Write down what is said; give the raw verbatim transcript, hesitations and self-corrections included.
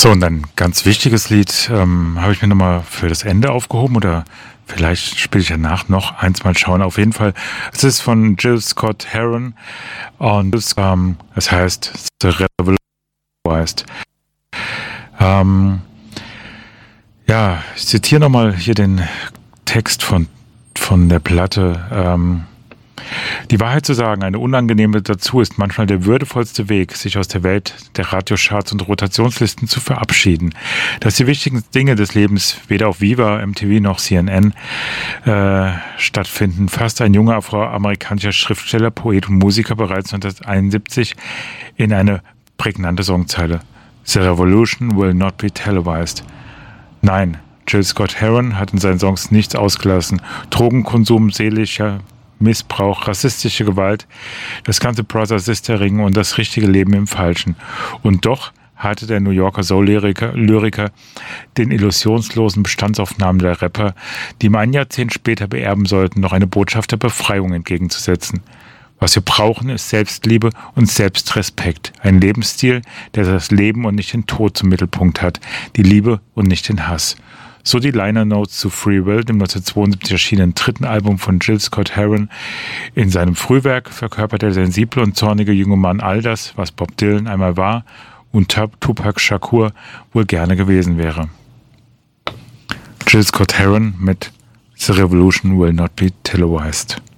So, und ein ganz wichtiges Lied ähm, habe ich mir nochmal für das Ende aufgehoben oder vielleicht spiele ich danach noch eins, mal schauen. Auf jeden Fall, es ist von Jill Scott Heron und es, ähm, es heißt The Revolution. Ähm, ja, ich zitiere nochmal hier den Text von, von der Platte. Ähm, Die Wahrheit zu sagen, eine unangenehme dazu, ist manchmal der würdevollste Weg, sich aus der Welt der Radiocharts und Rotationslisten zu verabschieden. Dass die wichtigen Dinge des Lebens weder auf Viva, M T V noch C N N äh, stattfinden, fasste ein junger afroamerikanischer Schriftsteller, Poet und Musiker bereits neunzehnhunderteinundsiebzig in eine prägnante Songzeile. The revolution will not be televised. Nein, Jill Scott Heron hat in seinen Songs nichts ausgelassen. Drogenkonsum, seelischer Missbrauch, rassistische Gewalt, das ganze Brother-Sister-Ring und das richtige Leben im Falschen. Und doch hatte der New Yorker Soul-Lyriker Lyriker den illusionslosen Bestandsaufnahmen der Rapper, die ihm ein Jahrzehnt später beerben sollten, noch eine Botschaft der Befreiung entgegenzusetzen. Was wir brauchen, ist Selbstliebe und Selbstrespekt. Ein Lebensstil, der das Leben und nicht den Tod zum Mittelpunkt hat, die Liebe und nicht den Hass. So die Liner Notes zu Free Will, dem neunzehnhundertzweiundsiebzig erschienenen dritten Album von Jill Scott Heron. In seinem Frühwerk verkörpert der sensible und zornige junge Mann all das, was Bob Dylan einmal war und Tupac Shakur wohl gerne gewesen wäre. Jill Scott Heron mit The Revolution Will Not Be Televised.